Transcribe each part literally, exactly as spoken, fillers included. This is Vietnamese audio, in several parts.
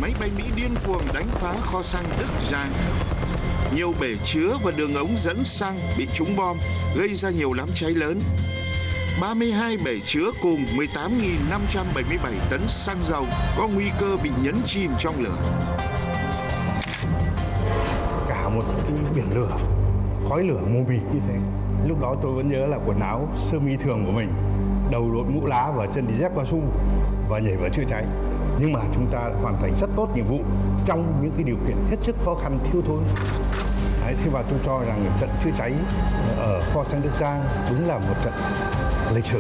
máy bay Mỹ điên cuồng đánh phá kho xăng Đức Giang. Nhiều bể chứa và đường ống dẫn xăng bị trúng bom, gây ra nhiều đám cháy lớn. ba mươi hai bể chứa cùng mười tám nghìn năm trăm bảy mươi bảy tấn xăng dầu có nguy cơ bị nhấn chìm trong lửa. Cả một cái biển lửa, khói lửa mù mịt như thế. Lúc đó tôi vẫn nhớ là quần áo sơ mi thường của mình, đầu đội mũ lá và chân đi dép cao su và nhảy vào chữa cháy. Nhưng mà chúng ta hoàn thành rất tốt nhiệm vụ trong những cái điều kiện hết sức khó khăn thiếu thốn. Đấy, thế và tôi cho rằng trận chữa cháy ở kho xăng Đức Giang đúng là một trận lịch sử.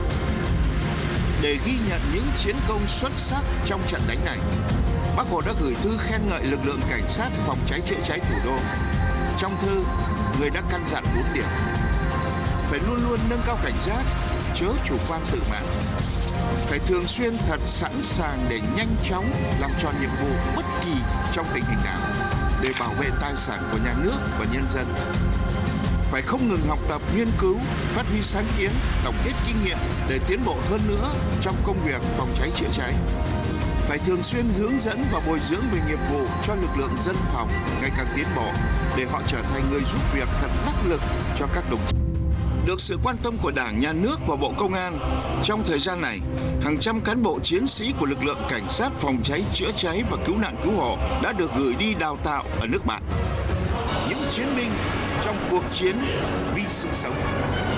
Để ghi nhận những chiến công xuất sắc trong trận đánh này, Bác Hồ đã gửi thư khen ngợi lực lượng cảnh sát phòng cháy chữa cháy thủ đô. Trong thư, người đã căn dặn bốn điểm: phải luôn luôn nâng cao cảnh giác, chớ chủ quan tự mãn; phải thường xuyên thật sẵn sàng để nhanh chóng làm tròn nhiệm vụ bất kỳ trong tình hình nào để bảo vệ tài sản của nhà nước và nhân dân; phải không ngừng học tập, nghiên cứu, phát huy sáng kiến, tổng kết kinh nghiệm để tiến bộ hơn nữa trong công việc phòng cháy chữa cháy; phải thường xuyên hướng dẫn và bồi dưỡng về nghiệp vụ cho lực lượng dân phòng ngày càng tiến bộ để họ trở thành người giúp việc thật đắc lực cho các đồng chí. Được sự quan tâm của Đảng, Nhà nước và Bộ Công an, trong thời gian này, hàng trăm cán bộ chiến sĩ của lực lượng cảnh sát phòng cháy chữa cháy và cứu nạn cứu hộ đã được gửi đi đào tạo ở nước bạn. Những chiến binh trong cuộc chiến vì sự sống.